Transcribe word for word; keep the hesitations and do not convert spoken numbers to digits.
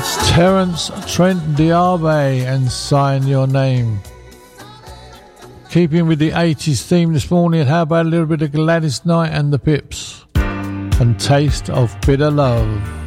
Terence Trent D'Arby and Sign Your Name. Keeping with the eighties theme this morning, how about a little bit of Gladys Knight and the Pips and Taste of Bitter Love.